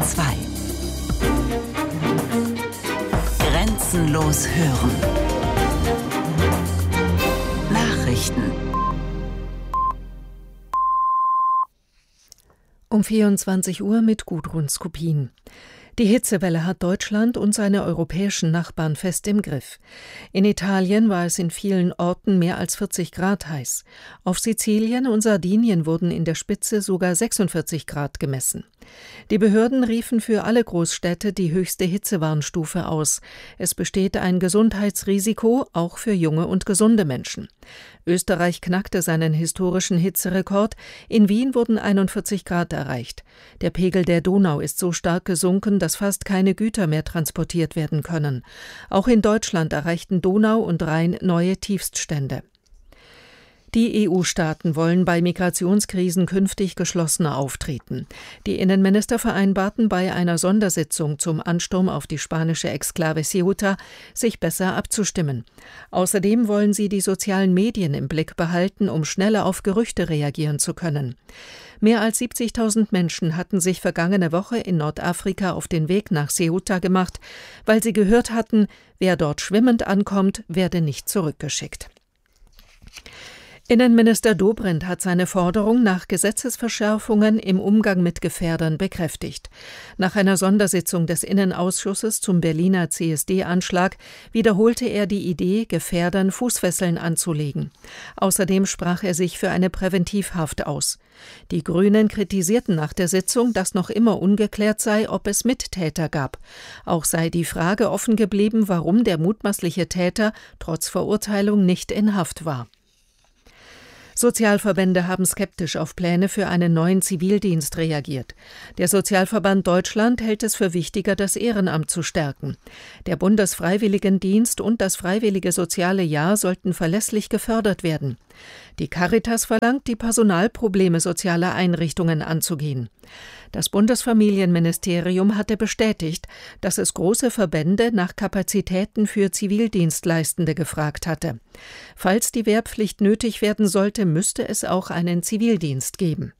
Bayern 2. Grenzenlos hören. Nachrichten. Um 24 Uhr mit Gudrun Skopin. Die Hitzewelle hat Deutschland und seine europäischen Nachbarn fest im Griff. In Italien war es in vielen Orten mehr als 40 Grad heiß. Auf Sizilien und Sardinien wurden in der Spitze sogar 46 Grad gemessen. Die Behörden riefen für alle Großstädte die höchste Hitzewarnstufe aus. Es besteht ein Gesundheitsrisiko, auch für junge und gesunde Menschen. Österreich knackte seinen historischen Hitzerekord. In Wien wurden 41 Grad erreicht. Der Pegel der Donau ist so stark gesunken, dass fast keine Güter mehr transportiert werden können. Auch in Deutschland erreichten Donau und Rhein neue Tiefststände. Die EU-Staaten wollen bei Migrationskrisen künftig geschlossener auftreten. Die Innenminister vereinbarten bei einer Sondersitzung zum Ansturm auf die spanische Exklave Ceuta, sich besser abzustimmen. Außerdem wollen sie die sozialen Medien im Blick behalten, um schneller auf Gerüchte reagieren zu können. Mehr als 70.000 Menschen hatten sich vergangene Woche in Nordafrika auf den Weg nach Ceuta gemacht, weil sie gehört hatten, wer dort schwimmend ankommt, werde nicht zurückgeschickt. Innenminister Dobrindt hat seine Forderung nach Gesetzesverschärfungen im Umgang mit Gefährdern bekräftigt. Nach einer Sondersitzung des Innenausschusses zum Berliner CSD-Anschlag wiederholte er die Idee, Gefährdern Fußfesseln anzulegen. Außerdem sprach er sich für eine Präventivhaft aus. Die Grünen kritisierten nach der Sitzung, dass noch immer ungeklärt sei, ob es Mittäter gab. Auch sei die Frage offen geblieben, warum der mutmaßliche Täter trotz Verurteilung nicht in Haft war. Sozialverbände haben skeptisch auf Pläne für einen neuen Zivildienst reagiert. Der Sozialverband Deutschland hält es für wichtiger, das Ehrenamt zu stärken. Der Bundesfreiwilligendienst und das Freiwillige Soziale Jahr sollten verlässlich gefördert werden. Die Caritas verlangt, die Personalprobleme sozialer Einrichtungen anzugehen. Das Bundesfamilienministerium hatte bestätigt, dass es große Verbände nach Kapazitäten für Zivildienstleistende gefragt hatte. Falls die Wehrpflicht nötig werden sollte, müsste es auch einen Zivildienst geben.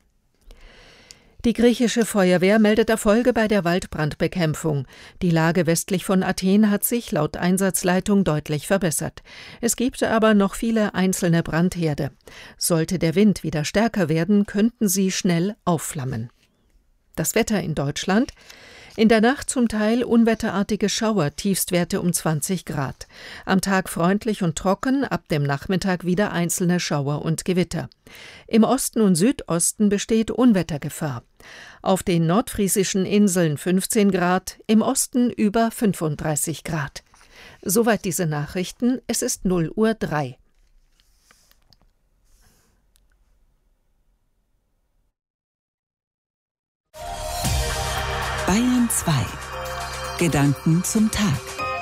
Die griechische Feuerwehr meldet Erfolge bei der Waldbrandbekämpfung. Die Lage westlich von Athen hat sich laut Einsatzleitung deutlich verbessert. Es gibt aber noch viele einzelne Brandherde. Sollte der Wind wieder stärker werden, könnten sie schnell aufflammen. Das Wetter in Deutschland: In der Nacht zum Teil unwetterartige Schauer, Tiefstwerte um 20 Grad. Am Tag freundlich und trocken, ab dem Nachmittag wieder einzelne Schauer und Gewitter. Im Osten und Südosten besteht Unwettergefahr. Auf den nordfriesischen Inseln 15 Grad, im Osten über 35 Grad. Soweit diese Nachrichten, es ist 0:03 Uhr. Bayern 2. Gedanken zum Tag.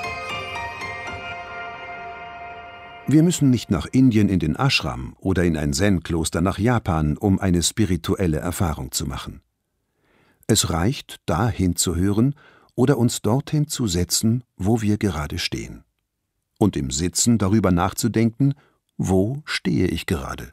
Wir müssen nicht nach Indien in den Ashram oder in ein Zen-Kloster nach Japan, um eine spirituelle Erfahrung zu machen. Es reicht, da hinzuhören oder uns dorthin zu setzen, wo wir gerade stehen. Und im Sitzen darüber nachzudenken, wo stehe ich gerade?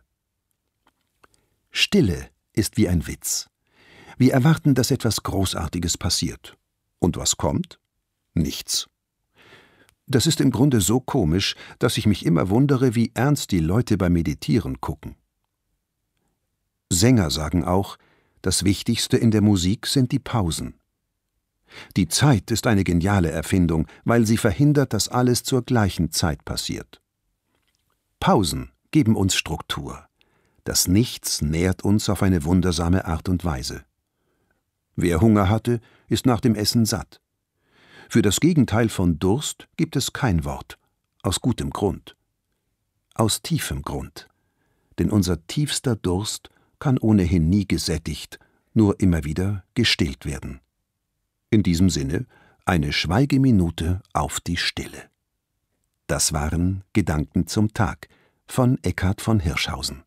Stille ist wie ein Witz. Wir erwarten, dass etwas Großartiges passiert. Und was kommt? Nichts. Das ist im Grunde so komisch, dass ich mich immer wundere, wie ernst die Leute beim Meditieren gucken. Sänger sagen auch, das Wichtigste in der Musik sind die Pausen. Die Zeit ist eine geniale Erfindung, weil sie verhindert, dass alles zur gleichen Zeit passiert. Pausen geben uns Struktur. Das Nichts nährt uns auf eine wundersame Art und Weise. Wer Hunger hatte, ist nach dem Essen satt. Für das Gegenteil von Durst gibt es kein Wort, aus gutem Grund. Aus tiefem Grund. Denn unser tiefster Durst kann ohnehin nie gesättigt, nur immer wieder gestillt werden. In diesem Sinne eine Schweigeminute auf die Stille. Das waren Gedanken zum Tag von Eckhard von Hirschhausen.